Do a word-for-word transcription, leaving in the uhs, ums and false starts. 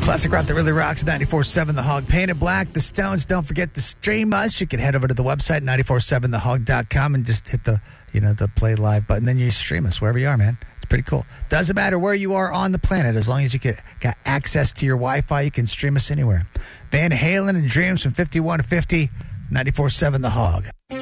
Classic rock that really rocks, ninety-four seven The Hog. Painted Black, The Stones. Don't forget to stream us. You can head over to the website, nine four seven the hog dot com, and just hit the, you know, the play live button. Then you stream us wherever you are, man. It's pretty cool. Doesn't matter where you are on the planet. As long as you get got access to your Wi-Fi, you can stream us anywhere. Van Halen and Dreams from fifty-one fifty, ninety-four seven The Hog.